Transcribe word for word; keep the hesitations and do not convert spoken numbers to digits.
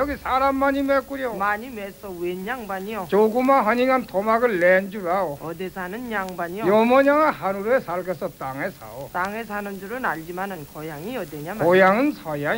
여기 사람만이 메꾸려. 많이 맸어. 웬 양반이요? 조그마 허닝한 토막을 낸 줄 아오. 어디 사는 양반이요? 요모녀가 하늘에 살겠어 땅에 사오. 땅에 사는 줄은 알지만은 고향이 어디냐 말이야. 고향은 서양.